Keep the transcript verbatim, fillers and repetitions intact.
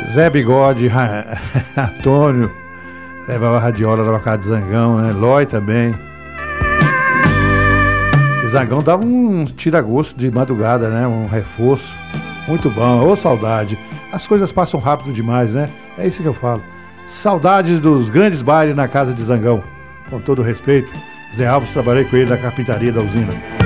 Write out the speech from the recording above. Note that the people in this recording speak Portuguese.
Zé Bigode, Ra- Antônio, levava radiola na casa de Zangão, né? Lói também. E Zangão dava um tira-gosto de madrugada, né? Um reforço. Muito bom, ô saudade. As coisas passam rápido demais, né? É isso que eu falo. Saudades dos grandes bailes na casa de Zangão. Com todo respeito, Zé Alves, trabalhei com ele na carpintaria da usina.